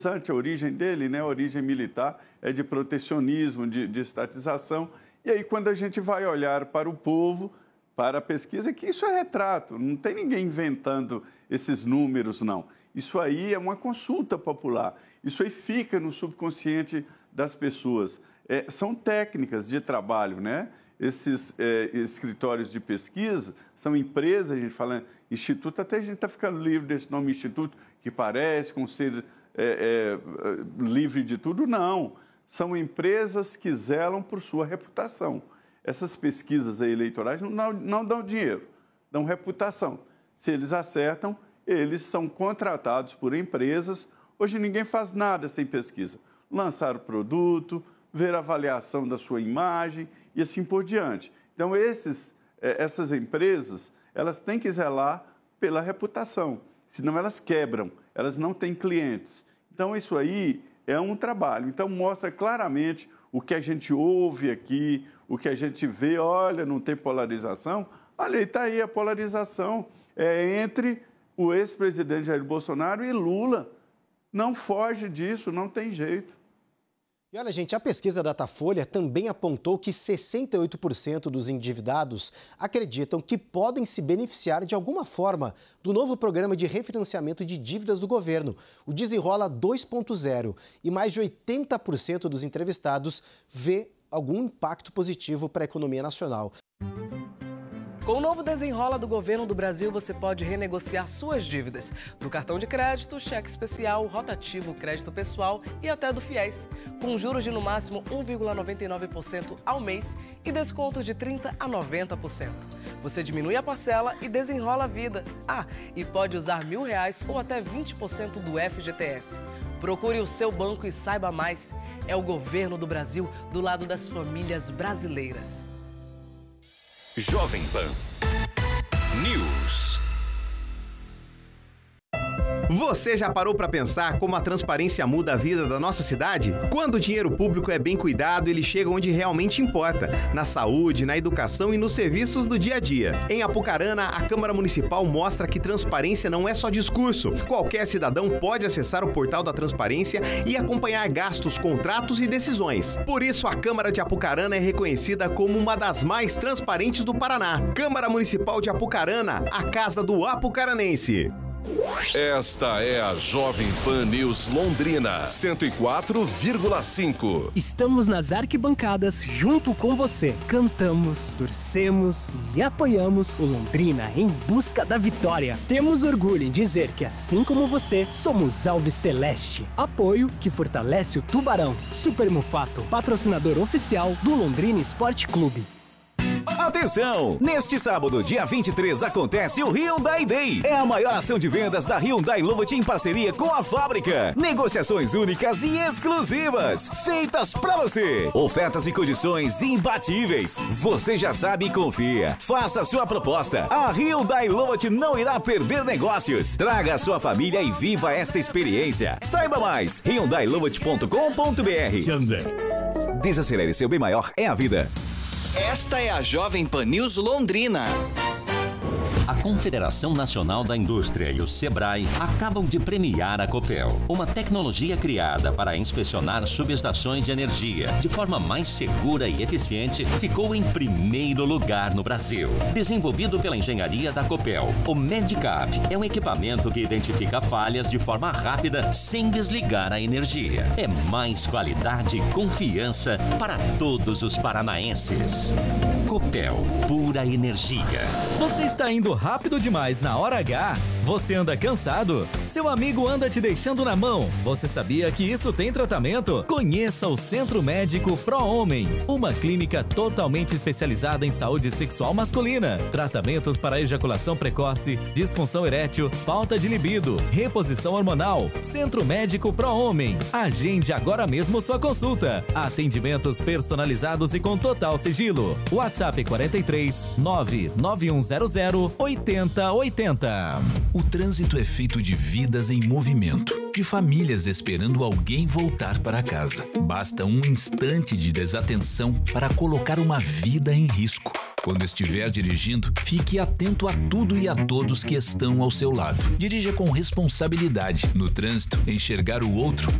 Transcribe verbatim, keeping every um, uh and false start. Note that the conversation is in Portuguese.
A origem dele, né, a origem militar, é de protecionismo, de, de estatização. E aí, quando a gente vai olhar para o povo, para a pesquisa, que isso é retrato, não tem ninguém inventando esses números, não. Isso aí é uma consulta popular, isso aí fica no subconsciente das pessoas. É, são técnicas de trabalho, né? Esses é, escritórios de pesquisa são empresas, a gente fala instituto, até a gente está ficando livre desse nome instituto, que parece com ser é, é, livre de tudo, não. São empresas que zelam por sua reputação. Essas pesquisas eleitorais não, não dão dinheiro, dão reputação. Se eles acertam, eles são contratados por empresas. Hoje ninguém faz nada sem pesquisa. Lançar o produto, ver a avaliação da sua imagem e assim por diante. Então, esses, essas empresas, elas têm que zelar pela reputação, senão elas quebram, elas não têm clientes. Então, isso aí é um trabalho. Então, mostra claramente o que a gente ouve aqui, o que a gente vê, olha, não tem polarização. Olha, está aí a polarização é entre o ex-presidente Jair Bolsonaro e Lula. Não foge disso, não tem jeito. E olha, gente, a pesquisa Datafolha também apontou que sessenta e oito por cento dos endividados acreditam que podem se beneficiar de alguma forma do novo programa de refinanciamento de dívidas do governo, o Desenrola dois ponto zero. E mais de oitenta por cento dos entrevistados vê algum impacto positivo para a economia nacional. Com o novo Desenrola do Governo do Brasil, você pode renegociar suas dívidas do cartão de crédito, cheque especial, rotativo, crédito pessoal e até do FIES, com juros de no máximo um vírgula noventa e nove por cento ao mês e descontos de trinta por cento a noventa por cento. Você diminui a parcela e desenrola a vida. Ah, e pode usar mil reais ou até vinte por cento do F G T S. Procure o seu banco e saiba mais. É o Governo do Brasil do lado das famílias brasileiras. Jovem Pan News. Você já parou para pensar como a transparência muda a vida da nossa cidade? Quando o dinheiro público é bem cuidado, ele chega onde realmente importa, na saúde, na educação e nos serviços do dia a dia. Em Apucarana, a Câmara Municipal mostra que transparência não é só discurso. Qualquer cidadão pode acessar o portal da transparência e acompanhar gastos, contratos e decisões. Por isso, a Câmara de Apucarana é reconhecida como uma das mais transparentes do Paraná. Câmara Municipal de Apucarana, a casa do apucaranense. Esta é a Jovem Pan News Londrina, cento e quatro vírgula cinco. Estamos nas arquibancadas junto com você. Cantamos, torcemos e apoiamos o Londrina em busca da vitória. Temos orgulho em dizer que, assim como você, somos Alves Celeste. Apoio que fortalece o Tubarão. Super Mufato, patrocinador oficial do Londrina Esporte Clube. Atenção! Neste sábado, dia vinte e três, acontece o Hyundai Day. É a maior ação de vendas da Hyundai Lovot em parceria com a fábrica. Negociações únicas e exclusivas, feitas pra você. Ofertas e condições imbatíveis. Você já sabe e confia. Faça a sua proposta. A Hyundai Lovot não irá perder negócios. Traga a sua família e viva esta experiência. Saiba mais, hyundai lovot ponto com ponto br. Hyundai. Desacelere, seu bem maior é a vida. Esta é a Jovem Pan News Londrina. A Confederação Nacional da Indústria e o Sebrae acabam de premiar a Copel, uma tecnologia criada para inspecionar subestações de energia de forma mais segura e eficiente, ficou em primeiro lugar no Brasil. Desenvolvido pela engenharia da Copel, o Medicap é um equipamento que identifica falhas de forma rápida sem desligar a energia. É mais qualidade e confiança para todos os paranaenses. Copel, pura energia. Você está indo rápido demais na hora H? Você anda cansado? Seu amigo anda te deixando na mão? Você sabia que isso tem tratamento? Conheça o Centro Médico Pro Homem, uma clínica totalmente especializada em saúde sexual masculina. Tratamentos para ejaculação precoce, disfunção erétil, falta de libido, reposição hormonal. Centro Médico Pro Homem. Agende agora mesmo sua consulta. Atendimentos personalizados e com total sigilo. WhatsApp quarenta e três, nove nove um zero zero, oitenta oitenta. O trânsito é feito de vidas em movimento, de famílias esperando alguém voltar para casa. Basta um instante de desatenção para colocar uma vida em risco. Quando estiver dirigindo, fique atento a tudo e a todos que estão ao seu lado. Dirija com responsabilidade. No trânsito, enxergar o outro